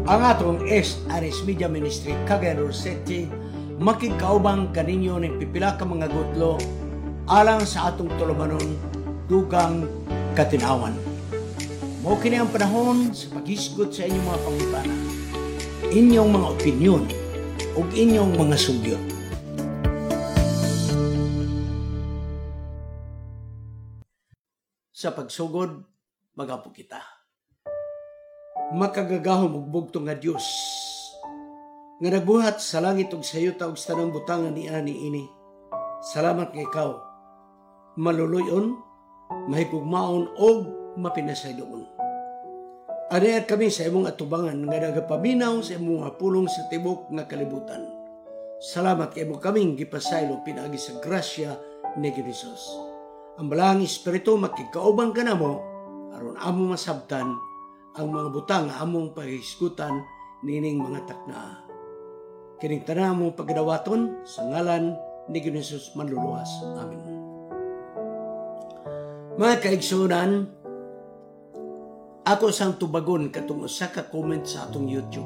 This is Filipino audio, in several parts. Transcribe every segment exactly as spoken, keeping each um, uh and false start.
Ang atong S R S Media Ministry Cagayan de Oro City makikaubang kaninyo ng pipila ka mga gutlo alang sa atong tulumanon dugang katinawan. Mao kini ang panahon sa paghisgot sa inyong mga pangutana, inyong mga opinyon ug inyong mga sugyot. Sa pagsugod, magapo kita. Makagagahom ug bugtong nga Dios nga nagbuhat sa langit ug sa yuta ug sa tanang butangan ni ani ini. Salamat kay ikaw, maluluyon, mahigugmaon og mapinasayloon. Aniad kami sa imong atubangan nga nagapaminaw sa imong pulong sa tibok nga kalibutan. Salamat kay mo kaming gipasaylo pinaagi sa grasya ni Jesus. Ang balang espiritu makikaubang kanamo aron amo masabtan ang mga butang nga among paghisgutan nining mga takna. Kining tanan among pagdawaton sa ngalan ni Jesus manluluwas. Amen. Mga kaigsunan, ako sang tubagon katong usa ka comment sa atong YouTube.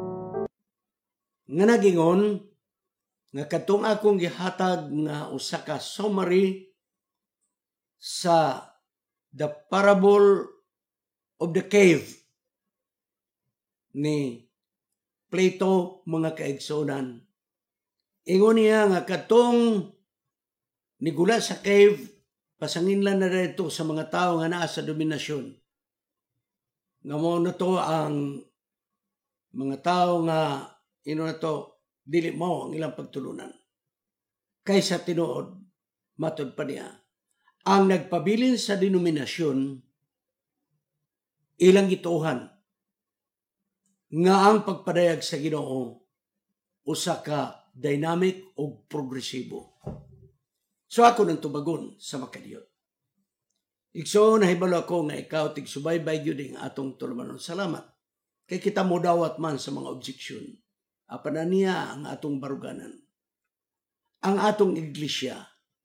Nga nagingon nga katong akong gihatag nga usa ka summary sa The Parable of the Cave ni Plato, mga kaigsunan. Ingon niya nga katong nigula sa cave, pasanginlan na dito sa mga tao nga naa sa dominasyon. Nga mo na to ang mga tao nga ino na to, dili mo ang ilang pagtulunan. Kaysa tinuod, matod pa niya, ang nagpabilin sa denominasyon, ilang gituhan, nga ang pagpadayag sa Ginoo, usa ka dynamic o progresibo. So ako nang tubagon sa makadiyot. Ikso, nahibalo ako nga ikaw tigsubaybay yun ang atong tulumanon. Salamat. Kay kita mo dawat man sa mga objeksyon. Apan na niya ang atong baruganan. Ang atong iglesia,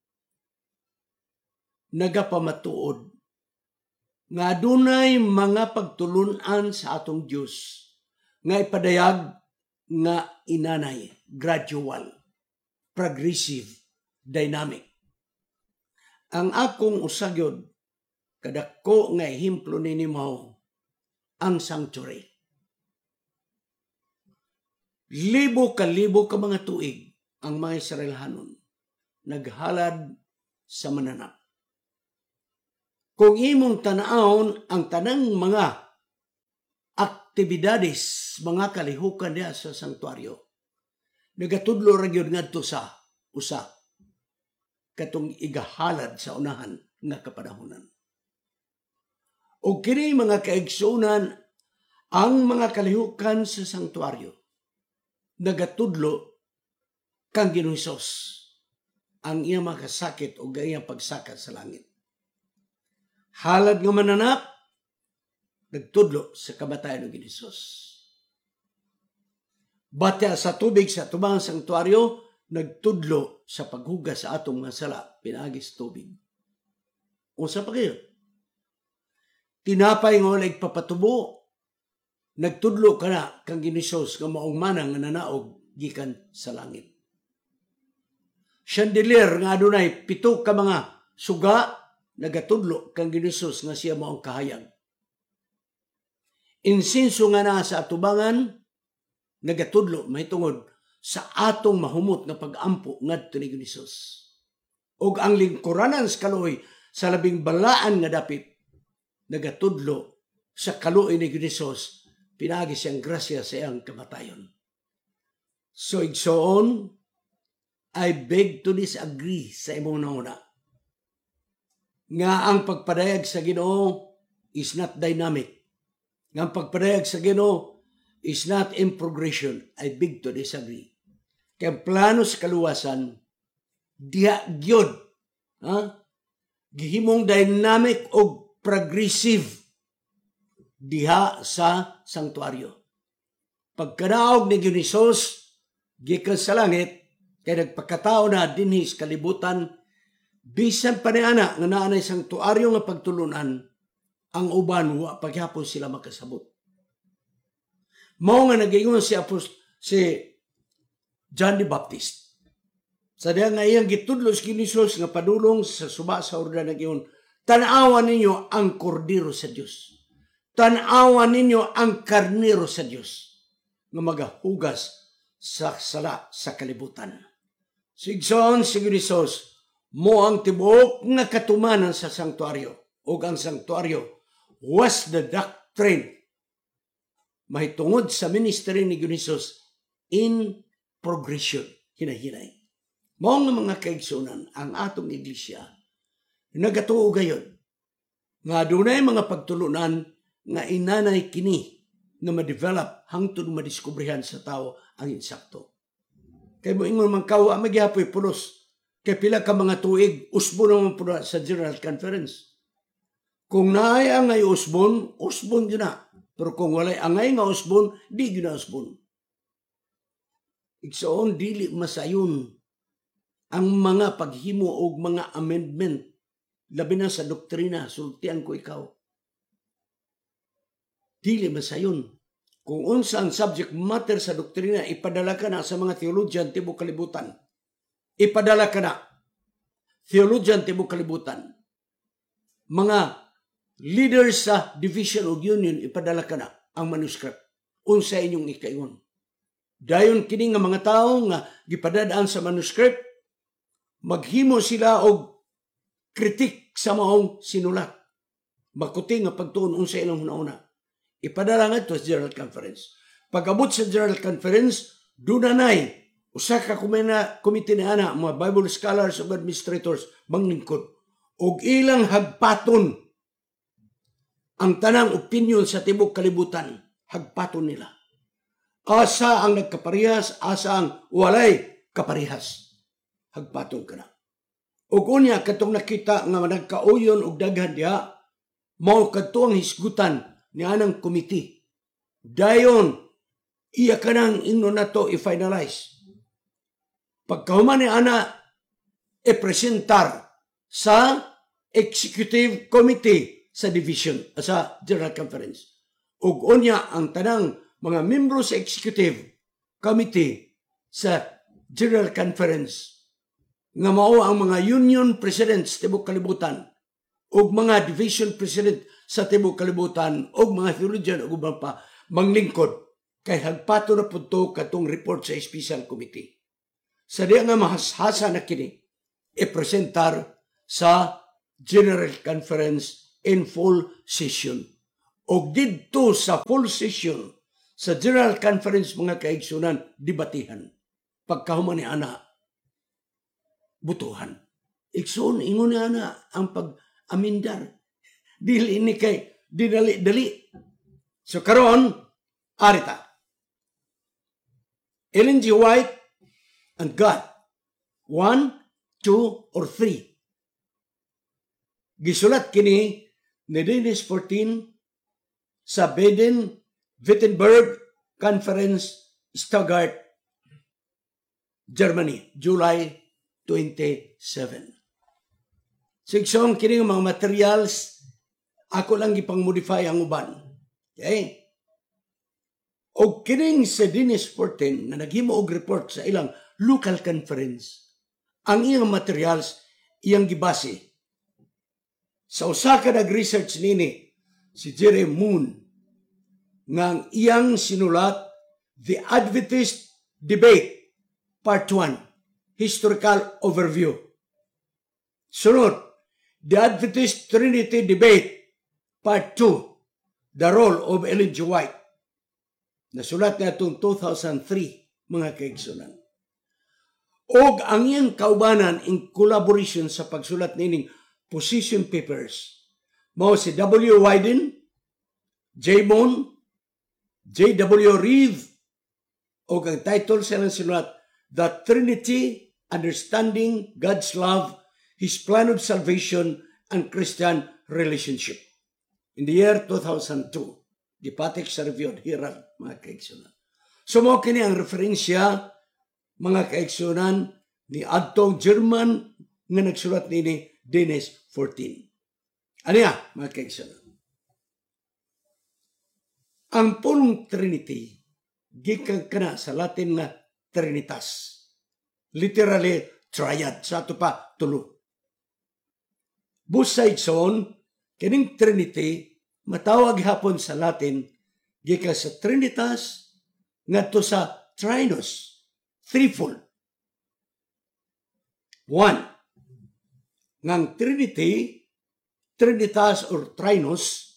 nagapamatuod nga dunay mga pagtulunan sa atong Dios nga ipadayag nga inanay, gradual, progressive, dynamic. Ang akong usagyod kadako nga ehemplo nini mao ang sanctuary. Libo ka libo ka mga tuig ang mga Israelhanon naghalad sa mananap. Kung imong tanawon ang tanang mga aktibidades, mga kalihukan niya sa sanktuaryo, nagatudlo ra gyud ngadto sa usa katong igahalad sa unahan nga kapanahonan. O kini mga kaigsunan, ang mga kalihukan sa sanktuaryo nagatudlo kang Ginoong Hesus ang iyang makasakit o iyang pagsakat sa langit. Halad nga mananap, nagtudlo sa kamatayan ng Hesus. Batya sa tubig sa tubang sanktuaryo, nagtudlo sa paghugas sa atong mga sala, pinagis tubig. Unsa pa kayo? Tinapay nga walay papatubo, nagtudlo ka na kang Hesus nga maong manang nga nanaog gikan sa langit. Chandelier nga adunay pito ka mga suga, nagatudlo kang Hesus nga siya maong kahayag. Insinso nga na sa atubangan, nagatudlo mahitungod sa atong mahumot nga pag-ampo ngadto ni Hesus. Og ang lingkuranan sa kaluoy sa labing balaan nga dapit, nagatudlo sa kaluoy ni Hesus, pinagi siyang grasya sa iyang kamatayon. So igsoon, I beg to disagree sa imong nauna nga ang pagpadayag sa Ginoo is not dynamic. Nga ang pagpadayag sa Ginoo is not in progression. I beg to disagree. Kaya ang plano sa kaluwasan, diha gyud, ha? Gihimong dynamic o progressive diha sa sanktuaryo. Pagkanaog ni Hesus gikan sa langit, kaya nagpakatao na dinhi sa kalibutan, bisan pa ni ana nga naa na sanktuaryo nga pagtulunan, ang uban wa paghapon sila makasabot. Mao nga nag-ingon si Apost si John the Baptist. Sa diha nga iyang gitudlo si Hesus nga padulong sa suba sa Jordan nag-ingon, tan-awan ninyo ang kordero sa Dios. Tan-awan ninyo ang karnero sa Dios nga magahugas sa sala sa kalibutan. Sigson si Hesus mo ang tibuok nga katumanan sa sanktuaryo, ug ang sanktuaryo was the doctrine mahitungod sa ministry ni Hesus in progression, hinahinay. Mao nga mga kaigsunan ang atong iglesia nagatuo gayon nga dunay mga pagtulunan nga inanay kini nga ma-develop hangtod madiskubrihan sa tao ang insakto. Kay mo ingon man kawa magyapoy pulos kay pila ka mga tuig usbon naman po sa General Conference. Kung naay angay usbon, usbon yun na. Pero kung walay angay nga usbon, di yun na usbon. Igsoon, dili masayon ang mga paghimo o mga amendment labi na sa doktrina, sultian ko ikaw. Dili masayon. Kung unsa ang subject matter sa doktrina, ipadala ka na sa mga theologian tibok kalibutan. Ipadala ka na. Theologian tibok kalibutan. Mga leaders sa Division of Union, ipadala ka na ang manuscript. Unsa inyong ikaingon. Dayon kini nga mga tao nga gipadadaan sa manuscript, maghimo sila og kritik sa maong sinulat. Makuti nga pagtuon unsa ilang una-una. Ipadala nga ito sa General Conference. Pag-abot sa General Conference, dunanay usa ka komite ni ana mga Bible scholars ug administrators manglingkod og ilang hagpaton ang tanang opinion sa tibok kalibutan, hagpaton nila. Asa ang nagkaparehas, asa ang walay kaparehas. Hagpaton ka na. Ug unya katong nakita nga nagkauyon og daghan diha, mao kadto ang hisgutan ni anang komite. Dayon iya kanang ingnon nato i-finalize. Pagkahuman ni ana i-presentar sa Executive Committee sa Division, sa General Conference. Ug unya ang tanang mga membro sa Executive Committee sa General Conference nga mao ang mga Union Presidents tibok kalibutan ug mga Division President sa tibok kalibutan ug mga theologian ug uban pa manglingkod kay hagpato na punto katong report sa Special Committee. Sa diya nga mahashasa na kini i-presentar sa General Conference in full session. O didto sa full session sa General Conference mga kaigsunan, dibatihan. Pagkahuman ni ana, butuhan. Igsoon, ingon ni ana ang pag-amindar. Dili ini kay dinali-dali. So karon, arita. Ellen G. White and God. One, two, or three. Gisulat kini ni Dennis fourteen sa Baden-Württemberg Conference, Stuttgart, Germany, July twenty-seven. Sigsong kini mga materials, ako lang gipang-modify ang uban. Okay? O kining sa Dennis fourteen na naghimo og report sa ilang local conference, ang iyang materials iyang gibase sa usa ka nag-research nini si Jerry Moon nga iyang sinulat The Adventist Debate Part one, Historical Overview. Sunod, The Adventist Trinity Debate Part two, The Role of Ellen G. White. Nasulat na itong two thousand three, mga kaigsunan. Og ang iyang kaubanan in collaboration sa pagsulat nining position papers, mao si W. Wyden, J. Moon, J. W. Reeve, o ang title sa ilang sinulat, The Trinity, Understanding God's Love, His Plan of Salvation, and Christian Relationship. In the year two thousand two, the Patek sa Review of Herald, mga kaigsunan. So mo kini ang referensya, mga kaigsunan, ni adtong German nga nagsulat nini Dennis fourteen. Ano yan, mga kaigsunan? Ang punong Trinity gikan kana sa Latin nga Trinitas. Literally, triad. Sa ato pa, tulo. Busay son, kining Trinity, matawag hapon sa Latin, gikan sa Trinitas, ngadto sa Trinos, threefold. One, ngang Trinity, Trinitas or Trinos,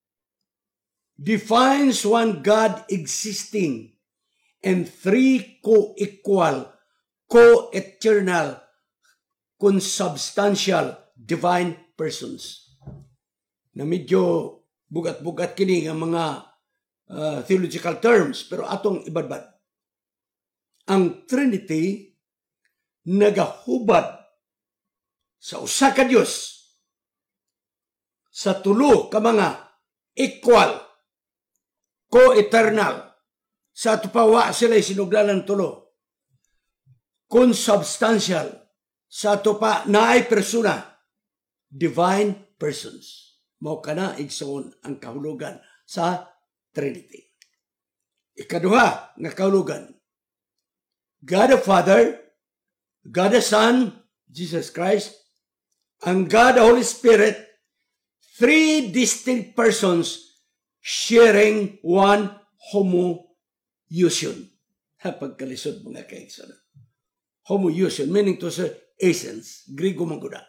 defines one God existing and three co-equal, co-eternal, consubstantial, divine persons. Na medyo bugat-bugat kini ang mga uh, theological terms, pero atong ibadbad. Ang Trinity nagahubad sa usa ka Dios sa tulo ka mga equal, co-eternal, sa ato pa wa sila sinugdanan tulo, consubstantial, sa ato pa naay persona, divine persons. Mao kana igsoon ang kahulugan sa Trinity. Ikaduha nga kahulugan, God the Father, God the Son, Jesus Christ, and God the Holy Spirit, three distinct persons sharing one homoousion. Pagkalisod mga kaigsoon. Homoousion, meaning to say essence, Grigo mangguda.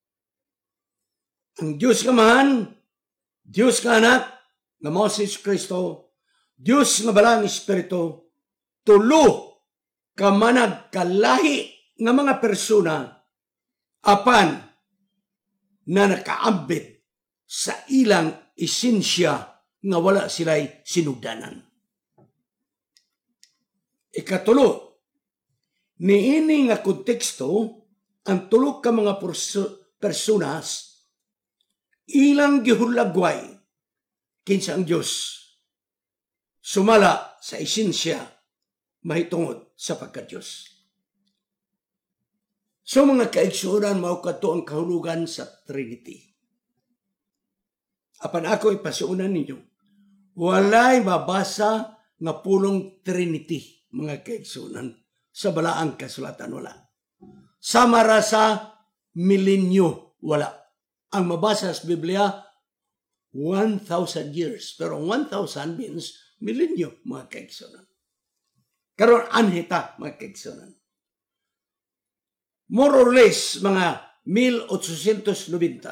Ang Diyos nga man, Diyos nga anak, nga mao si Kristo, Diyos nga balang Espiritu, tulo ka manag kalahi nga mga persona apan na nakaambit sa ilang esensya nga wala sila'y sinugdanan. Ikatulo, niini nga konteksto, ang tulo ka mga personas ilang gihulagway kinsa ang Diyos sumala sa esensya mahitungod sa pagka-Diyos. So mga kaigsuonan, mao kadto ang kahulugan sa Trinity. Apan ako ipasuunan ninyo, walay mabasa nga pulong Trinity, mga kaigsuonan, sa balaang kasulatan wala. Samara sa milenyo wala. Ang mabasa sa Biblia, one thousand years. Pero one thousand means milenyo, mga kaigsuonan. Karon anhita, mga kaigsuonan. More or less, mga eighteen ninety,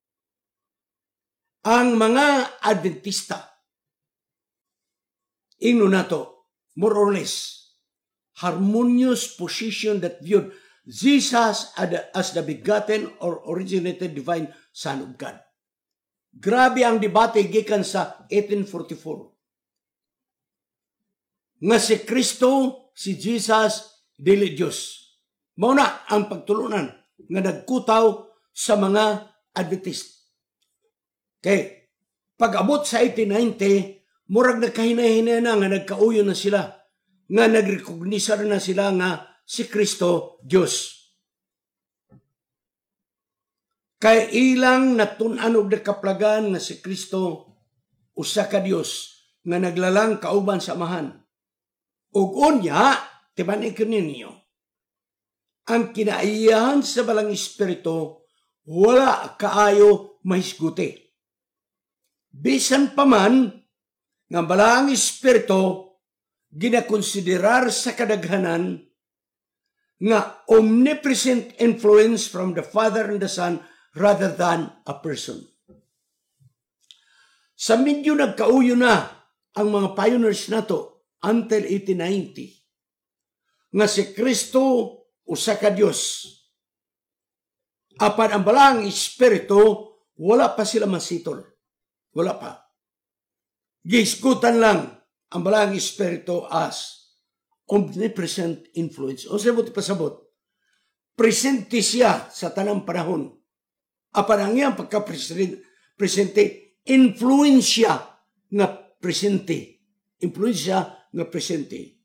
ang mga Adventista, ingno nato, more or less, harmonious position that viewed Jesus as the begotten or originated divine Son of God. Grabe ang debate gikan sa eighteen forty-four. Nga si Kristo, si Jesus, dili Diyos. Mao na ang pagtulunan nga nagkutaw sa mga Adventist. Okay, pag-abot sa eighteen ninety, murag nagkahinay-hinay na nga nagkauyo na sila, nga nagrekognisa na sila nga si Kristo Diyos. Kay ilang natun-an og nakaplagan nga si Kristo usa ka Dios nga naglalang kauban sa amahan. Ug unya, tibanin ko ninyo, ang kinaiyahan sa balang Espiritu wala kaayo mahisguti. Bisan pa man nga balang Espiritu ginakonsiderar sa kadaghanan nga omnipresent influence from the Father and the Son rather than a person. Sa medyo nagkauyo na ang mga pioneers nato until eighteen ninety nga si Kristo usa ka Dios. Apan ang balang Espiritu wala pa sila masitol. Wala pa. Giskutan lang ang balang Espiritu as omnipresent influence. O sabot pasabot, presente siya sa tanang panahon. Apan ang iyang pagka-presente, influensya nga presente. Influensya nga presente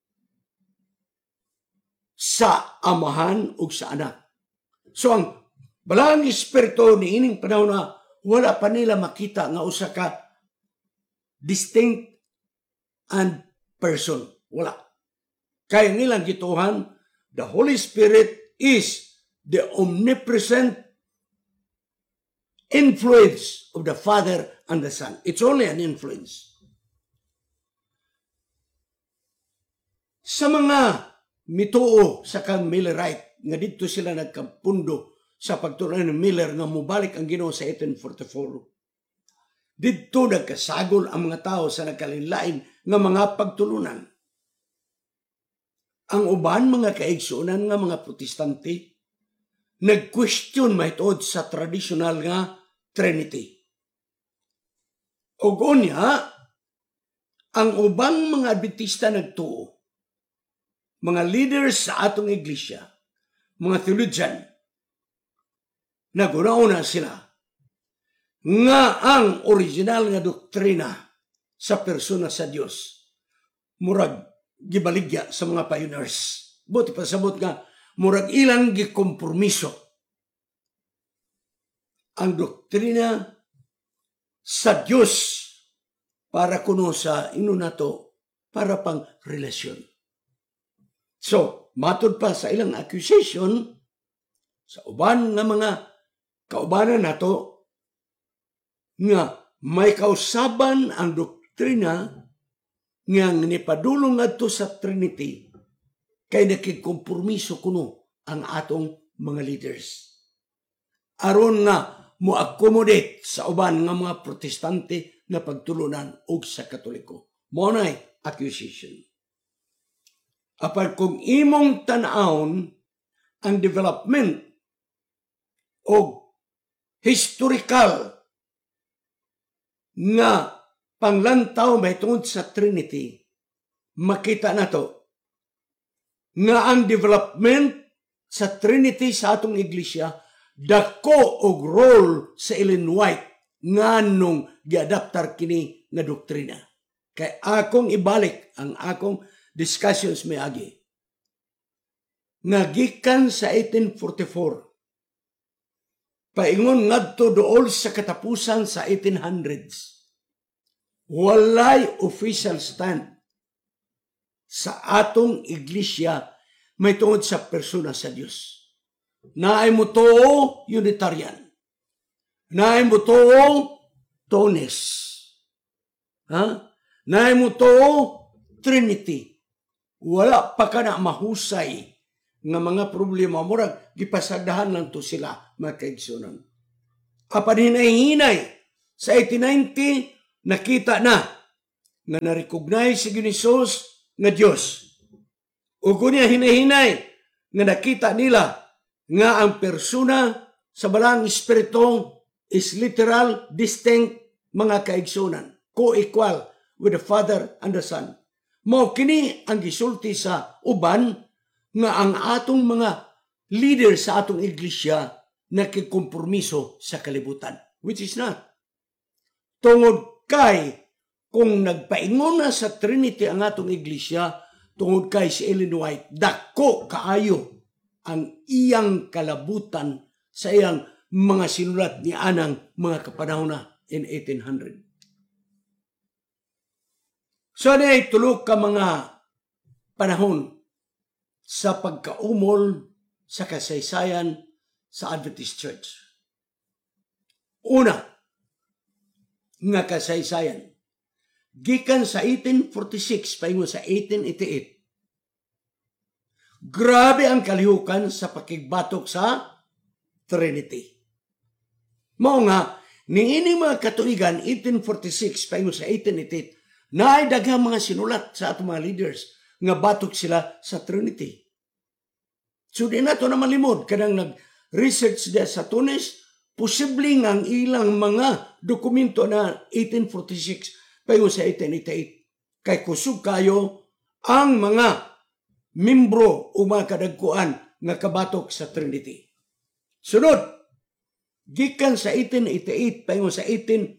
sa amahan ug sa anak. So ang balang Espiritu ni ining panahon na wala pa nila makita nga usa ka distinct and person. Wala. Kaya nilang gituhan, the Holy Spirit is the omnipresent influence of the Father and the Son. It's only an influence. Sa mga mituo sa kang Millerite, nga dito sila nagkapundo sa pagtunan ng Miller nga mubalik ang Ginoo sa eighteen forty-four. Dito nagkasagol ang mga tao sa nagkalinlain nga mga pagtulunan. Ang uban mga kaigsunan nga mga Protestante nag-question mahitod sa traditional nga Trinity. Ug unya, ang ubang mga Adventista nagtuo, mga leaders sa atong iglesia, mga theologian, naguna-una sila nga ang original nga doktrina sa persona sa Dios murag gibaligya sa mga pioneers. Buti pasabot nga murag ilang gikompromiso ang doktrina sa Dios para kuno sa ino nato para pang relasyon. So, matod pa sa ilang accusation sa uban nga mga kaubanan nato nga may kausaban ang doktrina nga nipadulong adto sa Trinity kay nakigkompromiso kuno ang atong mga leaders. Aron nga mo-accommodate sa uban nga mga Protestante na pagtulunan og sa Katoliko. Mao nay accusation. Apart kung imong tan-awon ang development o historical nga panglantaw may tungod sa Trinity, makita na to nga ang development sa Trinity sa atong iglesia dako og role sa Ellen White nga nung giadaptar kini nga doktrina. Kay akong ibalik ang akong discussions may agi. Nagikan sa eighteen forty-four. Paingon ngadto dool sa katapusan sa eighteen hundreds. Walay official stand sa atong iglesia may tungod sa persona sa Dios. Naay mo to Unitarian. Naay mo to Tones. Ha? Naay mo to Trinity. Wala pa ka na mahusay nga mga problema. Murag, gipasagdahan lang to sila, mga kaigsunan. Apan hinay-hinay, sa eighteen ninety, nakita na nga na-recognize si Ginisos nga Diyos. O kunya hinay-hinay, nga nakita nila nga ang persona sa balang espiritu is literal, distinct, mga kaigsunan. Co-equal with the Father and the Son. Mao kini ang gisulti sa uban nga ang atong mga leader sa atong iglesia nakikompromiso sa kalibutan, which is not. Tungod kay kung nagpaingon na sa Trinity ang atong iglesia, tungod kay si Ellen White, dako kaayo ang iyang kalabutan sa iyang mga sinulat ni anang mga kapanahon in eighteen hundred. So, ano ay tulog ka mga panahon sa pagkaumol sa kasaysayan sa Adventist Church. Una, nga kasaysayan. Gikan sa eighteen forty-six paingon sa eighteen eighty-eight. Grabe ang kalihukan sa pakigbatok sa Trinity. Mao nga, niining mga katuigan eighteen forty-six paingon sa eighteen eighty-eight, naay daghang mga sinulat sa atong mga leaders nga batok sila sa Trinity. So di nato na malimod kanang nag-research dia sa Tunis, posible nga ang ilang mga dokumento na eighteen forty-six paingon sa eighteen eighty-eight. Kay kusog kayo ang mga membro o mga kadagkuan nga kabatok sa Trinity. Sunod, gikan sa eighteen eighty-eight paingon sa eighteen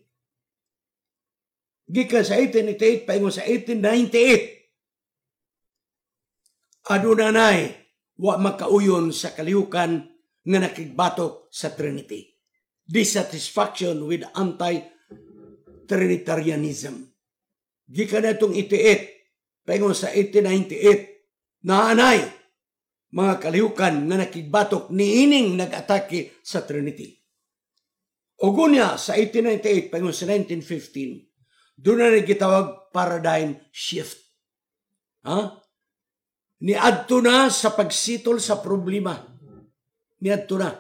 Gikan sa eighteen eighty-eight paingon sa eighteen ninety-eight. Adunay wa makauyon sa kalihukan nga nakigbatok sa Trinity. Dissatisfaction with anti-Trinitarianism. Gikan natong eighty-eight paingon sa eighteen ninety-eight, naanay mga kalihukan nga nakigbatok niining nag-atake sa Trinity. Ugunya sa eighteen ninety-eight, paingon sa nineteen fifteen, doon na nagitawag paradigm shift. Ha? Niadto na sa pagsitol sa problema. Niadto na.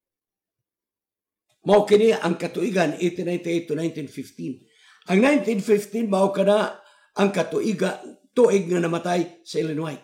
Mao kini ang katuigan eighteen ninety-eight to nineteen fifteen. Ang nineteen fifteen mao kana ang katuiga tuig nga namatay sa Ellen White.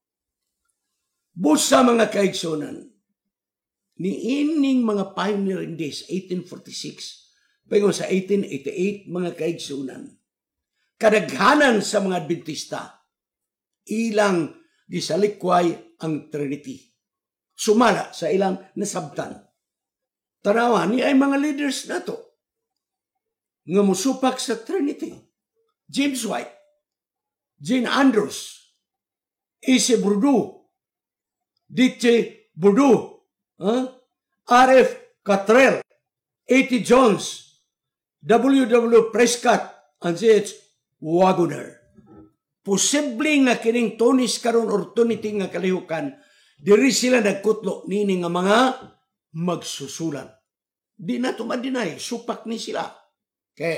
Busa mga kaigsunan, niining mga pioneering days, eighteen forty-six, paingon sa eighteen eighty-eight, mga kaigsunan, kadaghanan sa mga Adventista, ilang gisalikway ang Trinity. Sumala sa ilang nasabtan. Tanawa ni ay mga leaders nato nga musupak sa Trinity. James White, Jane Andrews, A C Bourdieu, D J Bourdieu, huh? R F Cottrell, A T Jones, W W Prescott, and C H Wagner. Posible nga kining tunis karon or tunity nga kalihukan, diri sila nagkutlo nini nga mga magsusulat. Di na tumadinay, supak ni sila. Okay.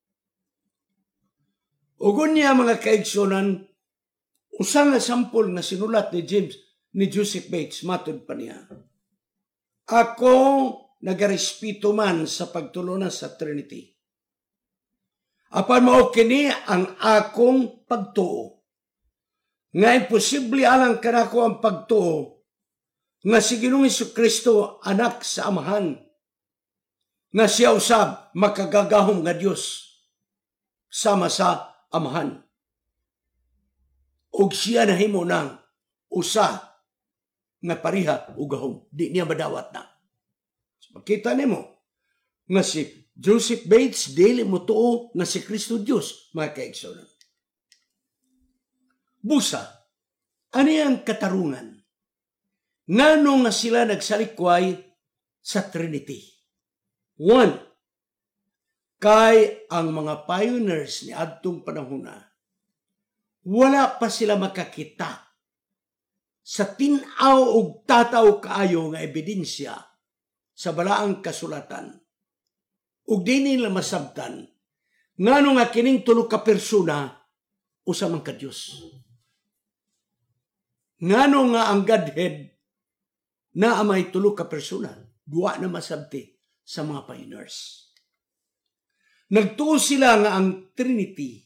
Ugon niya mga kaigsunan, usang nga sampol nga sinulat ni James, ni Joseph Bates, matod pa niya. Ako nagarespeto man sa pagtulunan sa Trinity. Apan mao kini ang akong pagtuo. Nga imposible alang kanako ang pagtuo nga si Ginoong Jesucristo anak sa Amahan, nga siya usab makagagahom nga Dios sama sa Amahan. Og siya nahimo nang usa nga pariha ug gahom, di niya madawat na. So, makita nimo nga si Joseph Bates dili mo tuo nga si Kristo Dios, mga kaigsunan. Busa, ani ang katarungan? Ngano nga sila nagsalikway sa Trinity? One, kay ang mga pioneers ni adtong panahona, wala pa sila makakita sa tinaw og tataw kaayo nga ebidensya sa balaang kasulatan. Ug di nila masabtan ngano nga kining tulo ka persona usa man ka Dios. Ngano nga ang Godhead na amay tulo ka persona, duwa na masabti sa mga pioneers. Nagtuo sila nga ang Trinity